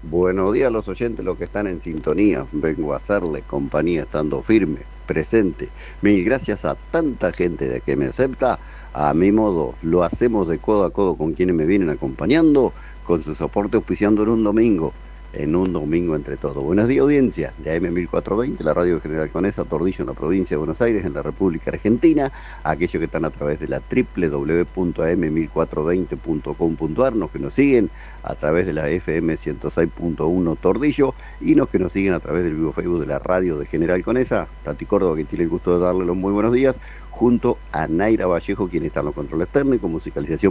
Buenos días a los oyentes, los que están en sintonía. Vengo a hacerles compañía estando firme, presente. Mil gracias a tanta gente de que me acepta. A mi modo, lo hacemos de codo a codo con quienes me vienen acompañando, con su soporte auspiciando en un domingo entre todos. Buenos días, audiencia de AM 1420, la radio General Conesa, Tordillo, en la provincia de Buenos Aires, en la República Argentina. Aquellos que están a través de la www.am1420.com.ar, los que nos siguen a través de la FM 106.1 Tordillo y los que nos siguen a través del vivo Facebook de la radio de General Conesa. Tati Córdoba, que tiene el gusto de darle los muy buenos días, junto a Naira Vallejo, quien está en los controles técnicos, musicalización